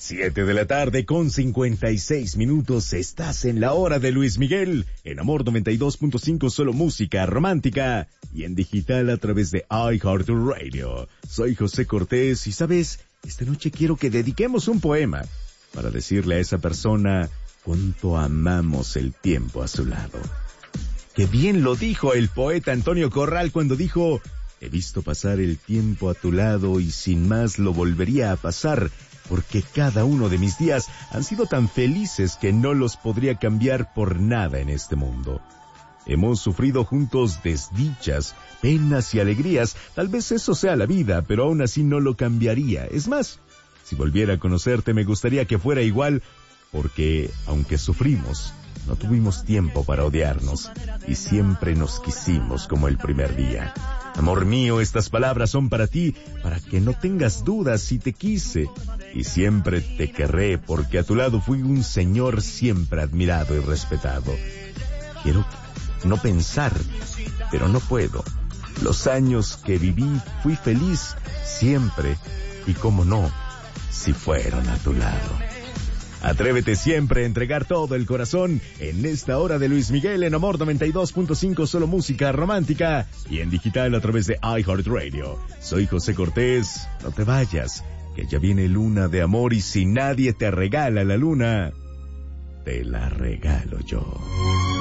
7 de la tarde con 56 minutos. Estás en la hora de Luis Miguel, en Amor 92.5, solo música romántica, y en digital a través de iHeartRadio. Soy José Cortés y, ¿sabes? Esta noche quiero que dediquemos un poema para decirle a esa persona cuánto amamos el tiempo a su lado. Que bien lo dijo el poeta Antonio Corral cuando dijo: he visto pasar el tiempo a tu lado y sin más lo volvería a pasar, porque cada uno de mis días han sido tan felices que no los podría cambiar por nada en este mundo. Hemos sufrido juntos desdichas, penas y alegrías. Tal vez eso sea la vida, pero aún así no lo cambiaría. Es más, si volviera a conocerte me gustaría que fuera igual, porque aunque sufrimos, no tuvimos tiempo para odiarnos y siempre nos quisimos como el primer día. Amor mío, estas palabras son para ti, para que no tengas dudas si te quise. Y siempre te querré, porque a tu lado fui un señor siempre admirado y respetado. Quiero no pensar, pero no puedo. Los años que viví fui feliz siempre, y cómo no, si fueron a tu lado. Atrévete siempre a entregar todo el corazón en esta hora de Luis Miguel en Amor 92.5, solo música romántica, y en digital a través de iHeartRadio. Soy José Cortés, no te vayas, que ya viene luna de amor y si nadie te regala la luna, te la regalo yo.